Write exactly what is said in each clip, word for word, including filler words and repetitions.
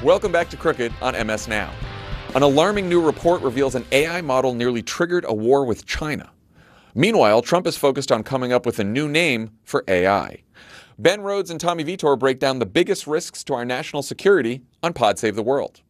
Welcome back to Crooked on M S Now. An alarming new report reveals an A I model nearly triggered a war with China. Meanwhile, Trump is focused on coming up with a new name for A I. Ben Rhodes and Tommy Vitor break down the biggest risks to our national security on Pod Save the World.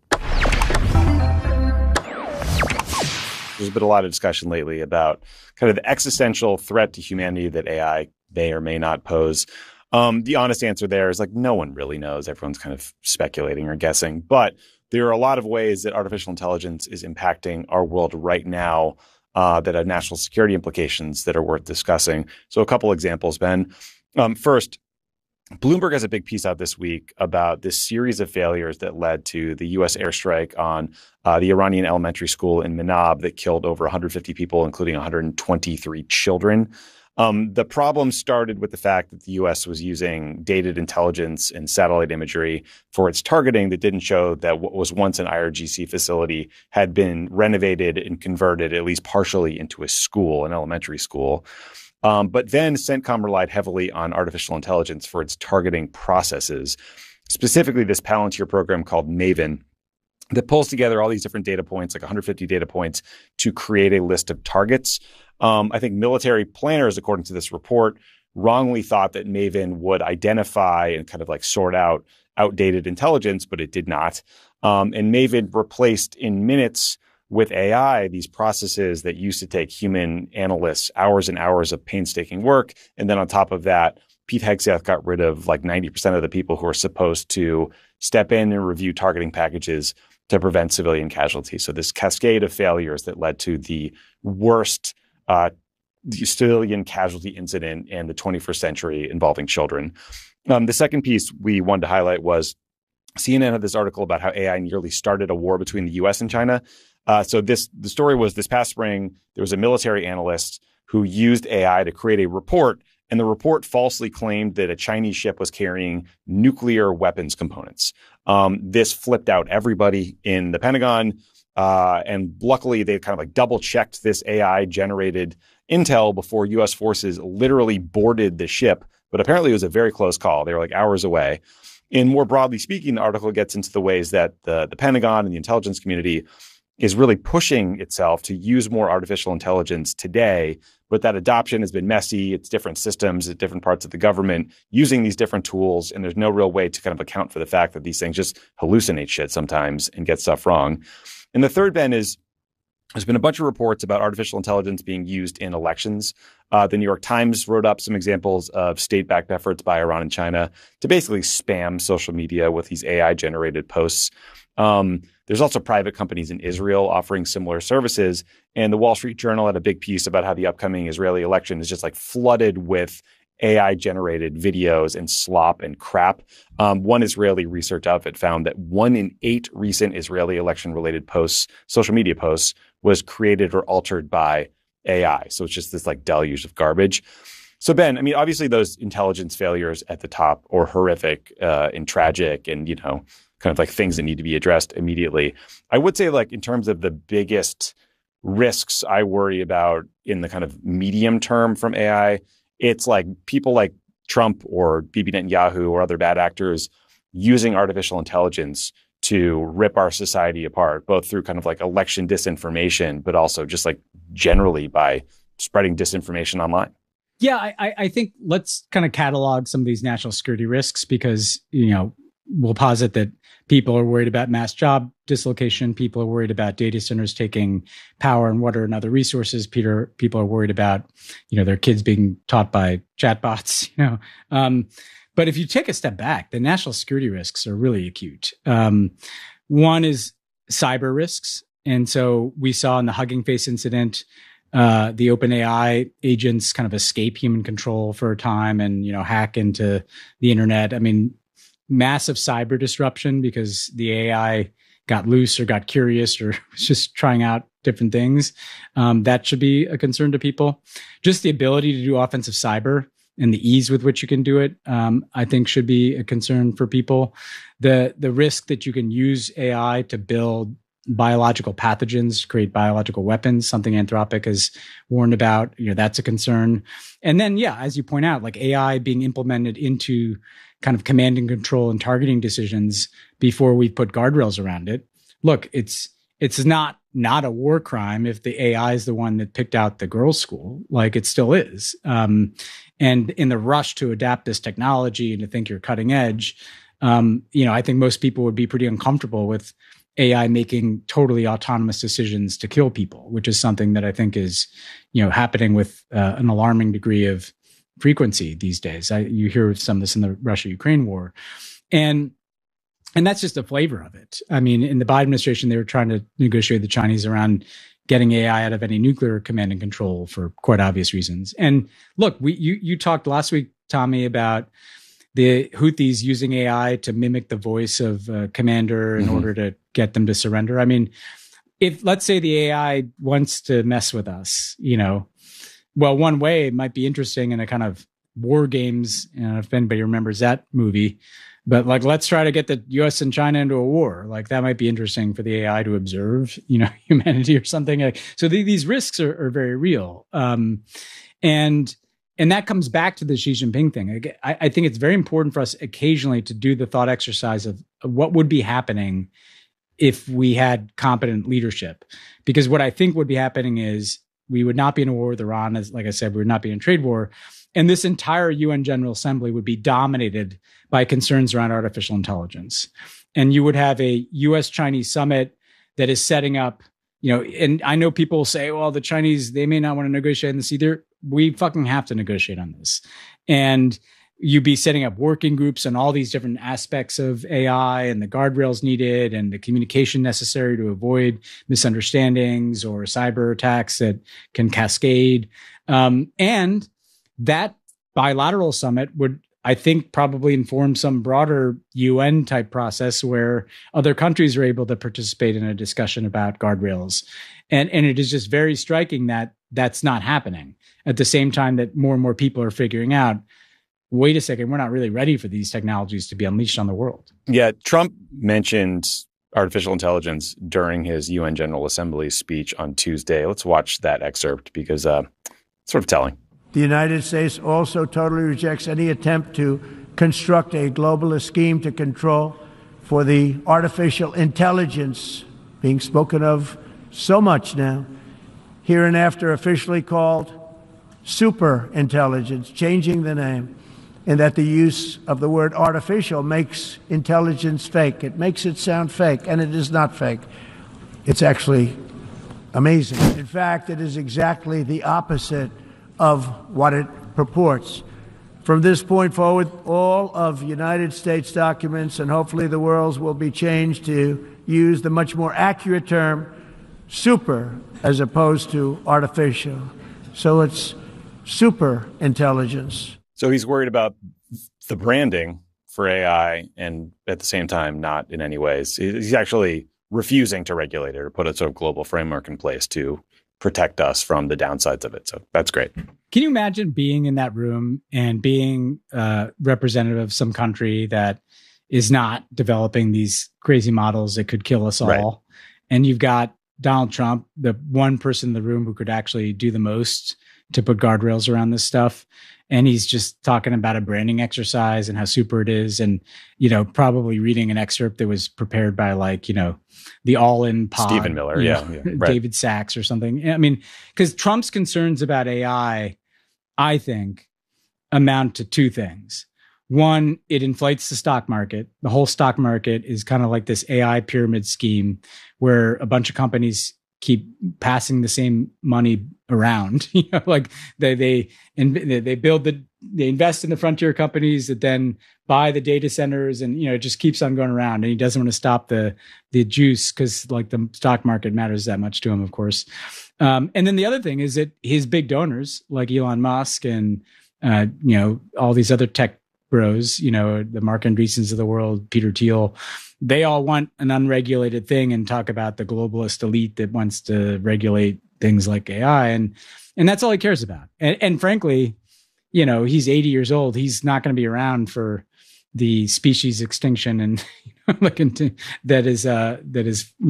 There's been a lot of discussion lately about kind of the existential threat to humanity that A I may or may not pose. Um, the honest answer there is like no one really knows. Everyone's kind of speculating or guessing. But there are a lot of ways that artificial intelligence is impacting our world right now uh, that have national security implications that are worth discussing. So a couple examples, Ben. Um, first, Bloomberg has a big piece out this week about this series of failures that led to the U S airstrike on uh, the Iranian elementary school in Manab that killed over one hundred fifty people, including one hundred twenty-three children. Um, the problem started with the fact that the U S was using dated intelligence and satellite imagery for its targeting that didn't show that what was once an I R G C facility had been renovated and converted, at least partially, into a school, an elementary school. Um, but then CENTCOM relied heavily on artificial intelligence for its targeting processes, specifically this Palantir program called Maven that pulls together all these different data points, like one hundred fifty data points, to create a list of targets. Um, I think military planners, according to this report, wrongly thought that Maven would identify and kind of like sort out outdated intelligence, but it did not. Um, and Maven replaced in minutes with A I these processes that used to take human analysts hours and hours of painstaking work. And then on top of that, Pete Hegseth got rid of like ninety percent of the people who are supposed to step in and review targeting packages to prevent civilian casualties. So this cascade of failures that led to the worst uh, civilian casualty incident in the twenty-first century involving children. Um, the second piece we wanted to highlight was C N N had this article about how A I nearly started a war between the U S and China. Uh, so this the story was this past spring, there was a military analyst who used A I to create a report, and the report falsely claimed that a Chinese ship was carrying nuclear weapons components. Um, this flipped out everybody in the Pentagon, uh, and luckily they kind of like double-checked this A I-generated intel before U S forces literally boarded the ship, but apparently it was a very close call. They were like hours away. And more broadly speaking, the article gets into the ways that the, the Pentagon and the intelligence community is really pushing itself to use more artificial intelligence today, but that adoption has been messy. It's different systems at different parts of the government using these different tools, and there's no real way to kind of account for the fact that these things just hallucinate shit sometimes and get stuff wrong. And the third, Ben, is there's been a bunch of reports about artificial intelligence being used in elections. Uh, the New York Times wrote up some examples of state-backed efforts by Iran and China to basically spam social media with these A I-generated posts. Um, there's also private companies in Israel offering similar services. And the Wall Street Journal had a big piece about how the upcoming Israeli election is just like flooded with A I-generated videos and slop and crap. Um, one Israeli research outfit found that one in eight recent Israeli election-related posts, social media posts, was created or altered by A I. So it's just this like deluge of garbage. So Ben, I mean, obviously those intelligence failures at the top are horrific uh, and tragic and, you know, kind of like things that need to be addressed immediately. I would say like in terms of the biggest risks I worry about in the kind of medium term from A I, it's like people like Trump or Bibi Netanyahu or other bad actors using artificial intelligence to rip our society apart, both through kind of like election disinformation, but also just like generally by spreading disinformation online. Yeah, I, I think let's kind of catalog some of these national security risks because, you know, we'll posit that people are worried about mass job dislocation. People are worried about data centers taking power and water and other resources. Peter, people are worried about, you know, their kids being taught by chatbots, you know. Um, but if you take a step back, the national security risks are really acute. Um, one is cyber risks. And so we saw in the Hugging Face incident, uh, the OpenAI agents kind of escape human control for a time and, you know, hack into the internet. I mean, massive cyber disruption because the A I got loose or got curious or was just trying out different things. Um, that should be a concern to people. Just the ability to do offensive cyber and the ease with which you can do it, um, I think should be a concern for people. The the risk that you can use A I to build biological pathogens, create biological weapons, something Anthropic has warned about. You know, that's a concern. And then, yeah, as you point out, like A I being implemented into kind of command and control and targeting decisions before we put guardrails around it. Look, it's it's not not a war crime if the A I is the one that picked out the girls' school, like it still is. Um, and in the rush to adapt this technology and to think you're cutting edge, um, you know, I think most people would be pretty uncomfortable with A I making totally autonomous decisions to kill people, which is something that I think is, you know, happening with uh, an alarming degree of frequency these days. I, you hear some of this in the Russia-Ukraine war. And And that's just a flavor of it. I mean, in the Biden administration, they were trying to negotiate the Chinese around getting A I out of any nuclear command and control for quite obvious reasons. And look, we you you talked last week, Tommy, about the Houthis using A I to mimic the voice of a commander in mm-hmm. order to get them to surrender. I mean, if let's say the A I wants to mess with us, you know, well, one way it might be interesting in a kind of war games, you know, if anybody remembers that movie. But like, let's try to get the U S and China into a war. Like that might be interesting for the A I to observe, you know, humanity or something. Like, so the, these risks are, are very real. Um, and and that comes back to the Xi Jinping thing. I, I think it's very important for us occasionally to do the thought exercise of, of what would be happening if we had competent leadership. Because what I think would be happening is we would not be in a war with Iran. As like I said, we would not be in a trade war. And this entire U N General Assembly would be dominated by concerns around artificial intelligence. And you would have a U S Chinese summit that is setting up, you know, and I know people say, well, the Chinese, they may not want to negotiate on this either. We fucking have to negotiate on this. And you'd be setting up working groups on all these different aspects of A I and the guardrails needed and the communication necessary to avoid misunderstandings or cyber attacks that can cascade. Um, and that bilateral summit would, I think, probably inform some broader U N type process where other countries are able to participate in a discussion about guardrails. And, and it is just very striking that that's not happening at the same time that more and more people are figuring out, wait a second, we're not really ready for these technologies to be unleashed on the world. Yeah, Trump mentioned artificial intelligence during his U N General Assembly speech on Tuesday. Let's watch that excerpt because uh, it's sort of telling. The United States also totally rejects any attempt to construct a globalist scheme to control for the artificial intelligence being spoken of so much now, hereinafter officially called super intelligence, changing the name, and that the use of the word artificial makes intelligence fake. It makes it sound fake, and it is not fake. It's actually amazing. In fact, it is exactly the opposite of what it purports. From this point forward, all of United States documents and hopefully the world's will be changed to use the much more accurate term super as opposed to artificial. So it's super intelligence. So he's worried about the branding for A I and at the same time not in any ways. He's actually refusing to regulate it or put a sort of global framework in place to protect us from the downsides of it. So that's great. Can you imagine being in that room and being uh, representative of some country that is not developing these crazy models that could kill us all? Right. And you've got Donald Trump, the one person in the room who could actually do the most to put guardrails around this stuff. And he's just talking about a branding exercise and how super it is. And, you know, probably reading an excerpt that was prepared by like, you know, the All-In Pod. Stephen Miller, yeah, know, yeah right. David Sachs or something. I mean, because Trump's concerns about A I, I think, amount to two things. One, it inflates the stock market. The whole stock market is kind of like this A I pyramid scheme where a bunch of companies keep passing the same money around, you know, like they, they, they build the, they invest in the frontier companies that then buy the data centers and, you know, it just keeps on going around and he doesn't want to stop the, the juice because like the stock market matters that much to him, of course. Um, and then the other thing is that his big donors like Elon Musk and, uh, you know, all these other tech bros, you know, the Mark Andreessens of the world, Peter Thiel, they all want an unregulated thing and talk about the globalist elite that wants to regulate things like A I. And, and that's all he cares about. And, and frankly, you know, he's eighty years old. He's not going to be around for the species extinction and you know, like into, that is, uh, that is, you know,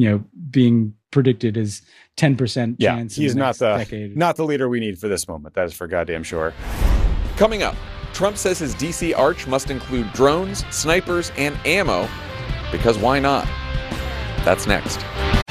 being predicted as ten percent Yeah, chance. he's in the not next the decade. not the leader we need for this moment. That is for goddamn sure. Coming up, Trump says his D C arch must include drones, snipers, and ammo, because why not? That's next.